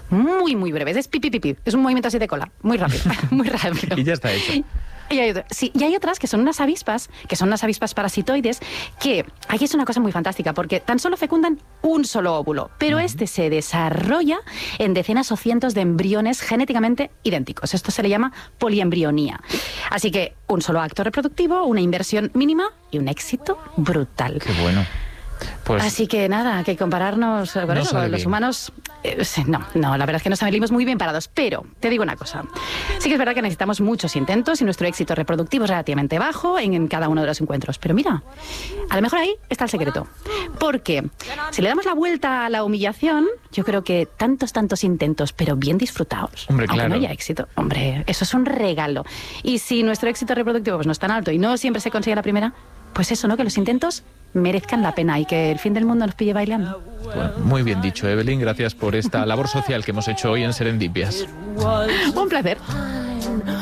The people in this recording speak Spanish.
muy, muy breves. Es pipi, pipi. Es un movimiento así de cola. Muy rápido. Muy rápido. Y ya está hecho. Y hay otras que son unas avispas parasitoides, que aquí es una cosa muy fantástica, porque tan solo fecundan un solo óvulo, pero este se desarrolla en decenas o cientos de embriones genéticamente idénticos. Esto se le llama poliembrionía. Así que un solo acto reproductivo, una inversión mínima y un éxito brutal. Qué bueno. Pues así que nada, que compararnos con no eso, sale con los bien. humanos, no, la verdad es que nos salimos muy bien parados, pero te digo una cosa, sí que es verdad que necesitamos muchos intentos y nuestro éxito reproductivo es relativamente bajo en cada uno de los encuentros, pero mira, a lo mejor ahí está el secreto, porque si le damos la vuelta a la humillación, yo creo que tantos intentos, pero bien disfrutados, Hombre, aunque claro. no haya éxito, hombre, eso es un regalo, y si nuestro éxito reproductivo pues no es tan alto y no siempre se consigue la primera, pues eso, ¿no? Que los intentos merezcan la pena y que el fin del mundo nos pille bailando. Bueno, muy bien dicho, Evelyn. Gracias por esta labor social que hemos hecho hoy en Serendipias. Un placer.